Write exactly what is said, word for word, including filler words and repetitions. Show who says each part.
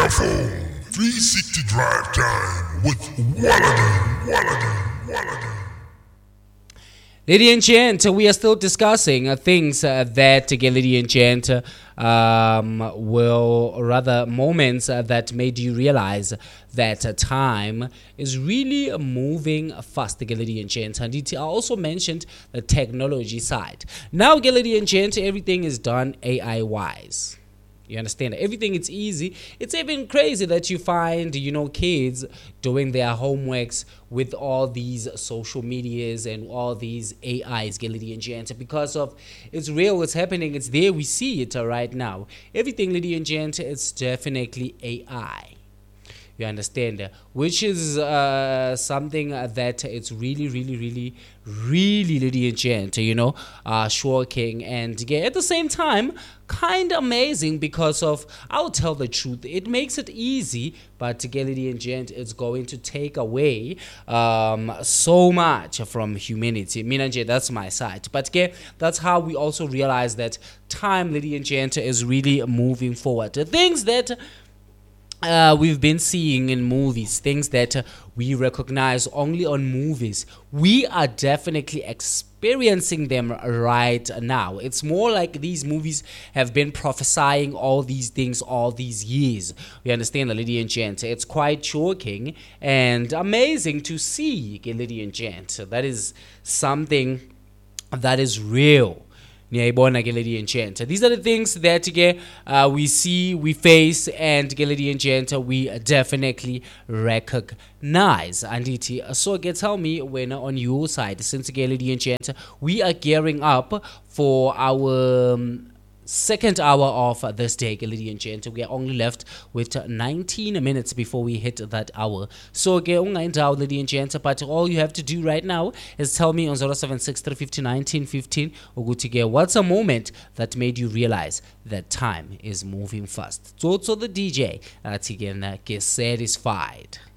Speaker 1: Earphone three sixty Drive Time with Wallagan, Wallagan, Wallagan.
Speaker 2: Lady and Gent, we are still discussing uh, things uh, that, uh, Lady and Gent, uh, um, will, or rather moments uh, that made you realize that uh, time is really moving fast, Lady and Gent. And it, I also mentioned the technology side. Now, Lady and Gent, everything is done A I-wise. You understand? Everything, it's easy. It's even crazy that you find, you know, kids doing their homeworks with all these social medias and all these A Is, Lady and Gent, because of it's real, it's happening, it's there, we see it uh, right now. Everything, Lady and Gent, it's definitely A I. You understand? Which is uh, something that it's really, really, really, really, Lady and Gent, you know, uh, shocking and yeah, at the same time, kind of amazing because of, I'll tell the truth, it makes it easy, but again, Lady and Gent, it's going to take away um, so much from humanity. Mina, that's my side. But again, that's how we also realize that time, Lady and Gent, is really moving forward. The things that Uh, we've been seeing in movies, things that uh, we recognize only on movies, we are definitely experiencing them right now. It's more like these movies have been prophesying all these things all these years. We understand, Lady and Gent. It's quite shocking and amazing to see, Lady and Gent. That is something that is real. Lady and Gent. These are the things that uh, we see, we face, and Lady and Gent, we definitely recognize. And it, so tell me when on your side, since Lady and Gent, we are gearing up for our um, second hour of uh, this day, Lady and Gent. We are only left with uh, nineteen minutes before we hit that hour. So, Lady and Gent, but all you have to do right now is tell me on zero seven six three five zero one nine one five what's a moment that made you realize that time is moving fast. So, so the D J, uh, get satisfied.